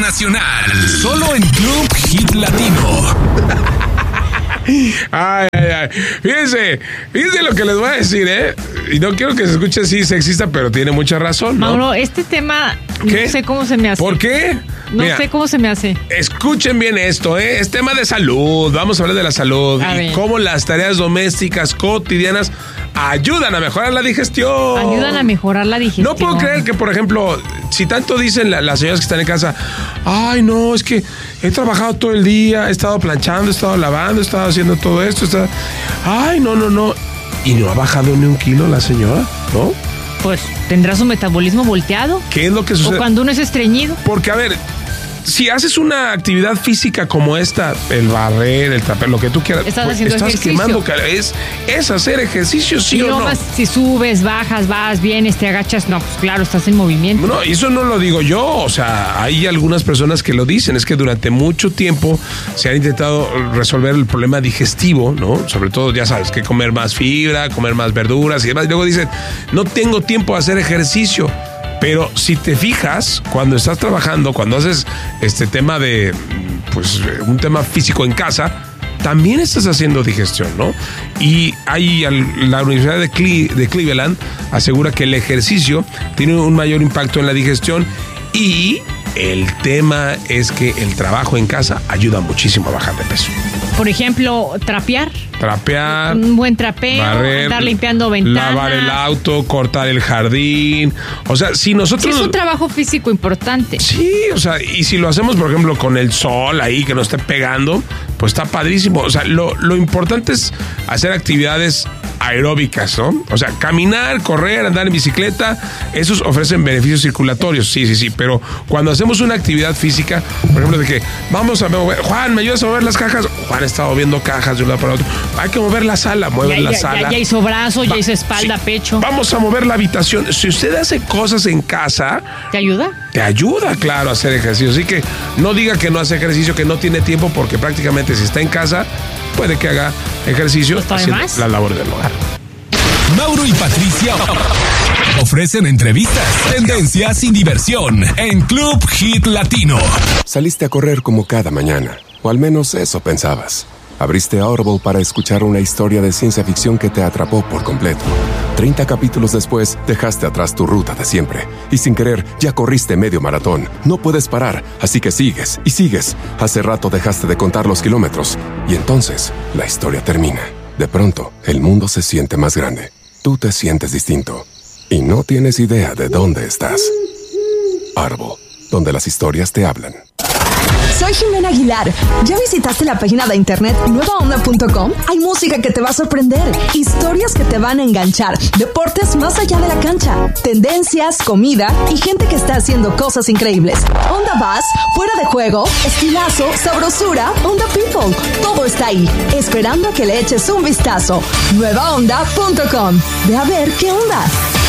internacional. Solo en Club Hit Latino. Ay. Fíjense lo que les voy a decir, y no quiero que se escuche así sexista, pero tiene mucha razón, ¿no? Mauro, este tema ¿Qué? no sé cómo se me hace. ¿Por qué? No sé cómo se me hace. Escuchen bien esto, es tema de salud. Vamos a hablar de la salud y cómo las tareas domésticas cotidianas ayudan a mejorar la digestión. Ayudan a mejorar la digestión. No puedo creer que, por ejemplo, si tanto dicen las señoras que están en casa, ay, no, es que he trabajado todo el día, he estado planchando, he estado lavando, he estado haciendo todo esto, ay, no. Y no ha bajado ni un kilo la señora, ¿no? Pues tendrá su metabolismo volteado. ¿Qué es lo que sucede? O cuando uno es estreñido. Porque, a ver, si haces una actividad física como esta, el barrer, el trapear, lo que tú quieras, estás haciendo ejercicio. Quemando es hacer ejercicio, sí o no. Más, si subes, bajas, vas, vienes, te agachas, no, pues claro, estás en movimiento. No, eso no lo digo yo, o sea, hay algunas personas que lo dicen, es que durante mucho tiempo se han intentado resolver el problema digestivo, ¿no? Sobre todo, ya sabes, que comer más fibra, comer más verduras y demás. Y luego dicen, no tengo tiempo de hacer ejercicio. Pero si te fijas, cuando estás trabajando, cuando haces este tema de, pues, un tema físico en casa, también estás haciendo digestión, ¿no? Y la Universidad de Cleveland asegura que el ejercicio tiene un mayor impacto en la digestión y el tema es que el trabajo en casa ayuda muchísimo a bajar de peso. Por ejemplo, trapear. Un buen trapeo, barrer, estar limpiando ventanas. Lavar el auto, cortar el jardín. O sea, si nosotros... Sí, es un trabajo físico importante. Sí, o sea, y si lo hacemos, por ejemplo, con el sol ahí que nos esté pegando, pues está padrísimo. O sea, lo importante es hacer actividades aeróbicas, ¿no? O sea, caminar, correr, andar en bicicleta, esos ofrecen beneficios circulatorios, sí, pero cuando hacemos una actividad física, por ejemplo, de que vamos a mover, Juan, ¿me ayudas a mover las cajas? Juan está moviendo cajas de un lado para otro. Hay que mover la sala, la sala. Ya hizo brazo, ya hizo espalda, pecho. Vamos a mover la habitación. Si usted hace cosas en casa... ¿Te ayuda? Te ayuda, claro, a hacer ejercicio. Así que no diga que no hace ejercicio, que no tiene tiempo, porque prácticamente si está en casa, puede que haga ejercicio haciendo la labor del hogar. Mauro y Patricia ofrecen entrevistas, tendencias y diversión en Club Hit Latino. Saliste a correr como cada mañana, o al menos eso pensabas. Abriste Audible para escuchar una historia de ciencia ficción que te atrapó por completo. 30 capítulos después, dejaste atrás tu ruta de siempre. Y sin querer, ya corriste medio maratón. No puedes parar, así que sigues y sigues. Hace rato dejaste de contar los kilómetros. Y entonces, la historia termina. De pronto, el mundo se siente más grande. Tú te sientes distinto. Y no tienes idea de dónde estás. Audible, donde las historias te hablan. Soy Jimena Aguilar. ¿Ya visitaste la página de internet nuevaonda.com? Hay música que te va a sorprender, historias que te van a enganchar, deportes más allá de la cancha, tendencias, comida y gente que está haciendo cosas increíbles. Onda Bass, fuera de juego, estilazo, sabrosura, Onda People. Todo está ahí, esperando a que le eches un vistazo. Nuevaonda.com. Ve a ver qué onda.